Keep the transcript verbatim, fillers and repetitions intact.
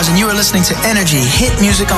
and you are listening to Energy Hit Music